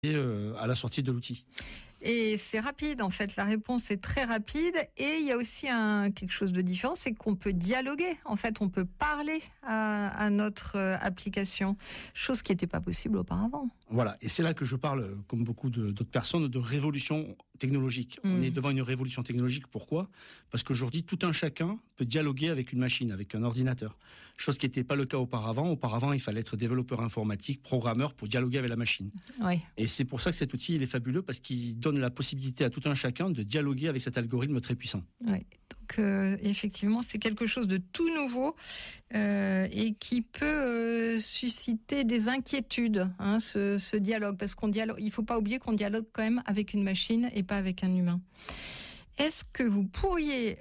à la sortie de l'outil. Et c'est rapide, en fait. La réponse est très rapide. Et il y a aussi quelque chose de différent, c'est qu'on peut dialoguer. En fait, on peut parler à notre application, chose qui n'était pas possible auparavant. Voilà. Et c'est là que je parle, comme beaucoup d'autres personnes, de révolution technologique. On est devant une révolution technologique. Pourquoi ? Parce qu'aujourd'hui, tout un chacun peut dialoguer avec une machine, avec un ordinateur. Chose qui n'était pas le cas auparavant. Auparavant, il fallait être développeur informatique, programmeur pour dialoguer avec la machine. Oui. Et c'est pour ça que cet outil, il est fabuleux parce qu'il donne la possibilité à tout un chacun de dialoguer avec cet algorithme très puissant. Oui. Donc, effectivement, c'est quelque chose de tout nouveau et qui peut susciter des inquiétudes, ce dialogue. Parce qu'il ne faut pas oublier qu'on dialogue quand même avec une machine et pas avec un humain. Est-ce que vous pourriez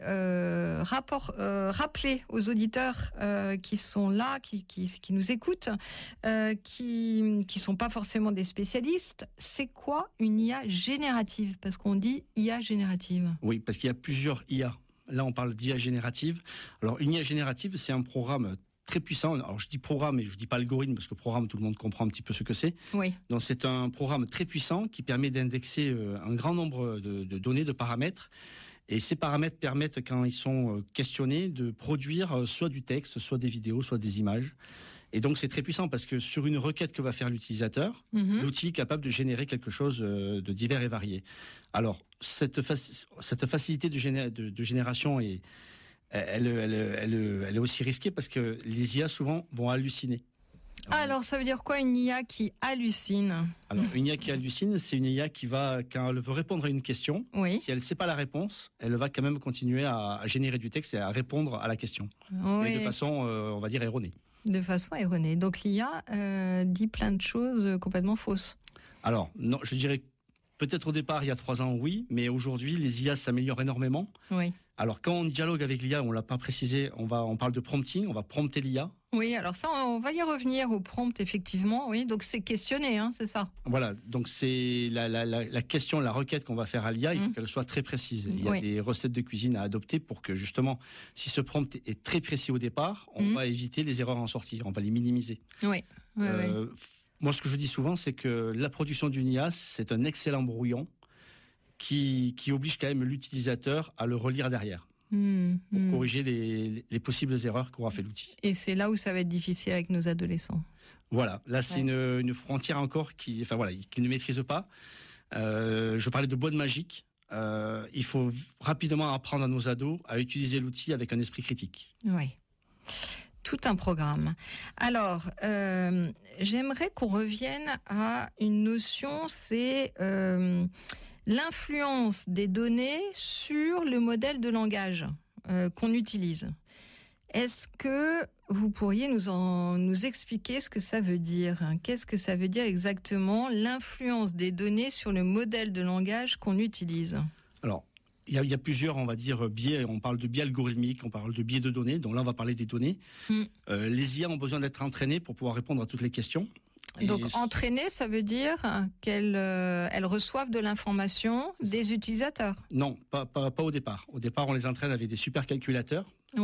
rappeler aux auditeurs qui sont là, qui nous écoutent, qui sont pas forcément des spécialistes, c'est quoi une IA générative ? Parce qu'on dit IA générative. Oui, parce qu'il y a plusieurs IA. Là, on parle d'IA générative. Alors, une IA générative, c'est un programme très puissant. Alors, je dis programme et je dis pas algorithme parce que programme, tout le monde comprend un petit peu ce que c'est. Oui. Donc, c'est un programme très puissant qui permet d'indexer un grand nombre de données, de paramètres. Et ces paramètres permettent, quand ils sont questionnés, de produire soit du texte, soit des vidéos, soit des images. Et donc, c'est très puissant parce que sur une requête que va faire l'utilisateur, l'outil est capable de générer quelque chose de divers et varié. Alors, cette facilité de génération elle est aussi risquée parce que les IA souvent vont halluciner. Alors, ça veut dire quoi une IA qui hallucine ? Alors, une IA qui hallucine, c'est une IA qui va, quand elle veut répondre à une question, oui. Si elle ne sait pas la réponse, elle va quand même continuer à générer du texte et à répondre à la question. Oui. Mais de façon, on va dire, erronée. De façon erronée. Donc, l'IA dit plein de choses complètement fausses. Alors, non, je dirais peut-être au départ, il y a 3 ans, oui, mais aujourd'hui, les IA s'améliorent énormément. Oui. Alors, quand on dialogue avec l'IA, on l'a pas précisé, on parle de prompting, on va prompter l'IA. Oui, alors ça, on va y revenir au prompt, effectivement. Oui, donc c'est questionner, c'est ça. Voilà, donc c'est la question, la requête qu'on va faire à l'IA, il faut qu'elle soit très précise. Il y a des recettes de cuisine à adopter pour que justement, si ce prompt est très précis au départ, on va éviter les erreurs en sortie, on va les minimiser. Oui. Moi, ce que je dis souvent, c'est que la production d'une IA, c'est un excellent brouillon qui oblige quand même l'utilisateur à le relire derrière. Pour corriger les possibles erreurs qu'aura fait l'outil. Et c'est là où ça va être difficile avec nos adolescents. Voilà, là c'est une frontière encore qu'ils ne maîtrisent pas. Je parlais de boîte magique. Il faut rapidement apprendre à nos ados à utiliser l'outil avec un esprit critique. Oui. Tout un programme. Alors, j'aimerais qu'on revienne à une notion, c'est l'influence des données sur le modèle de langage qu'on utilise. Est-ce que vous pourriez nous expliquer ce que ça veut dire ? Qu'est-ce que ça veut dire exactement, l'influence des données sur le modèle de langage qu'on utilise ? Alors, il y a plusieurs, on va dire, biais. On parle de biais algorithmiques, on parle de biais de données. Donc là, on va parler des données. Les IA ont besoin d'être entraînées pour pouvoir répondre à toutes les questions. Donc entraîner, ça veut dire qu'elles reçoivent de l'information des utilisateurs. Non, pas au départ. Au départ, on les entraîne avec des supercalculateurs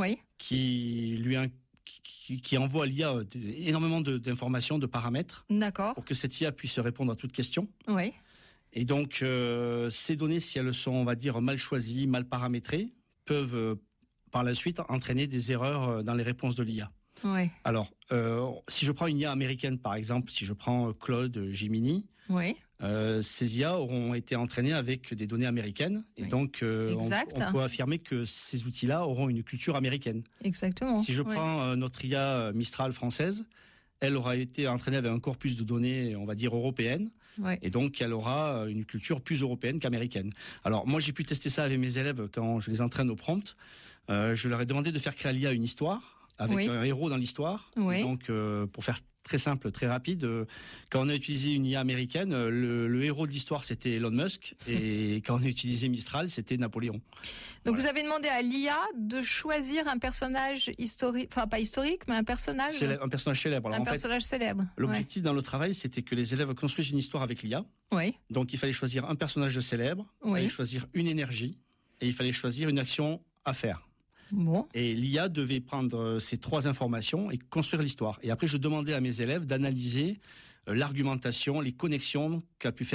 qui envoient à l'IA énormément d'informations, de paramètres. D'accord. Pour que cette IA puisse répondre à toute question. Oui. Et donc, ces données, si elles sont, on va dire, mal choisies, mal paramétrées, peuvent par la suite entraîner des erreurs dans les réponses de l'IA. Oui. Alors, si je prends une IA américaine, par exemple, si je prends Claude, Gemini, ces IA auront été entraînées avec des données américaines. Et donc, on peut affirmer que ces outils-là auront une culture américaine. Exactement. Si je prends notre IA Mistral française, elle aura été entraînée avec un corpus de données, on va dire, européennes. Et donc, elle aura une culture plus européenne qu'américaine. Alors, moi, j'ai pu tester ça avec mes élèves quand je les entraîne au prompt. Je leur ai demandé de faire créer à l'IA une histoire avec un héros dans l'histoire. Et donc, pour faire très simple, très rapide, quand on a utilisé une IA américaine, le héros de l'histoire, c'était Elon Musk, et quand on a utilisé Mistral, c'était Napoléon. Donc vous avez demandé à l'IA de choisir un personnage historique, enfin pas historique, mais un personnage célèbre. Alors, personnage célèbre. L'objectif dans le travail, c'était que les élèves construisent une histoire avec l'IA. Donc il fallait choisir un personnage célèbre, il fallait choisir une énergie, et il fallait choisir une action à faire. Bon. Et l'IA devait prendre ces 3 informations et construire l'histoire. Et après, je demandais à mes élèves d'analyser l'argumentation, les connexions qu'a pu faire